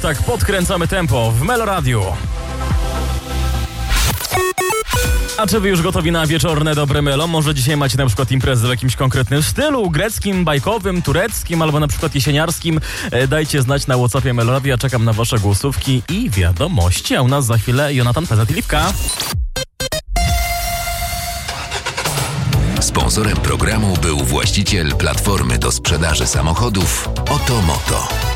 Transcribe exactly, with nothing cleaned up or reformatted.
Tak podkręcamy tempo w Meloradiu. A czy wy już gotowi na wieczorne dobre melo? Może dzisiaj macie na przykład imprezę w jakimś konkretnym stylu, greckim, bajkowym, tureckim albo na przykład jesieniarskim? E, dajcie znać na WhatsAppie Meloradia, czekam na wasze głosówki i wiadomości. A u nas za chwilę Jonatan Pezet i Lipka. Sponsorem programu był właściciel platformy do sprzedaży samochodów Oto Moto.